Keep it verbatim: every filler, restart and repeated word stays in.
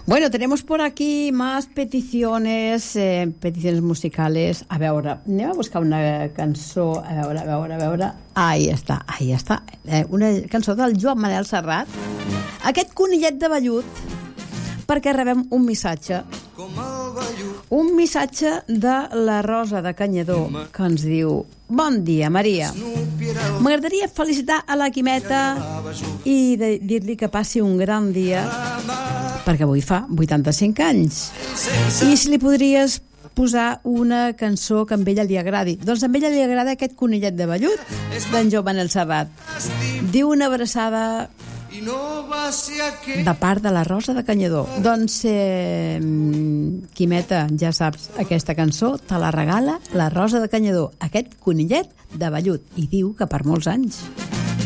Bueno, tenemos por aquí más peticiones, eh, peticiones musicales. A veure, anem a buscar una cançó. A veure, a veure, a veure. Ahí està, ahí està. Eh, una cançó del Joan Manel Serrat. Aquest conillet de vellut, perquè rebem un missatge. Un missatge de la Rosa de Canyadó, que ens diu: bon dia, Maria. M'agradaria felicitar a la Quimeta i de dir-li que passi un gran dia, perquè avui fa vuitanta-cinc anys. I si li podries posar una cançó que a ella li agradi. Doncs a ella li agrada aquest conillet de vellut d'en Joan Manel Serrat. Diu una abraçada de part de la Rosa de Canyadó. Doncs, eh, Quimeta, ja saps, aquesta cançó te la regala la Rosa de Canyadó, aquest conillet de vellut, i diu que per molts anys.